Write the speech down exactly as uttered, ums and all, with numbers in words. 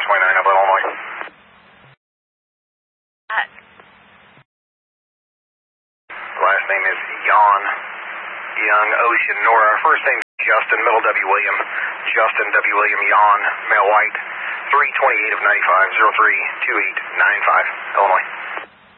twenty-nine of Illinois. Uh, Last name is Jan. Young Ocean Nora. First name Justin, middle W. William. Justin W. William Jan, male white. three twenty-eight of ninety-five, zero three two eight nine five, Illinois.